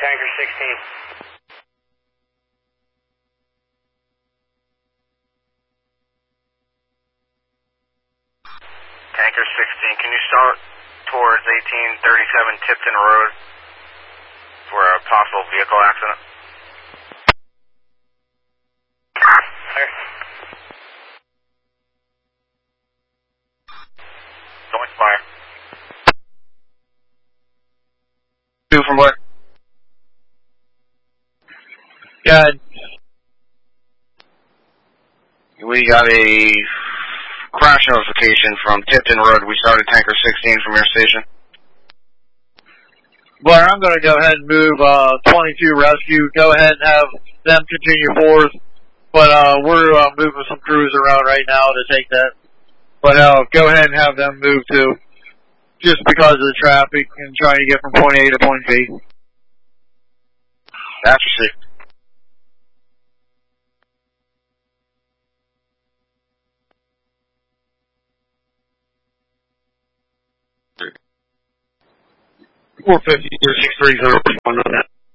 Tanker 16. Tanker 16, can you start towards 1837 Tipton Road for a possible vehicle accident? Clear. Going fire. Two from where? Good. We got a crash notification from Tipton Road. We started Tanker 16 from your station. Blair, I'm going to go ahead and move 22 Rescue. Go ahead and have them continue forth. But we're moving some crews around right now to take that. But go ahead and have them move too. Just because of the traffic and trying to get from point A to point B. That's received. $450 or 630 on that.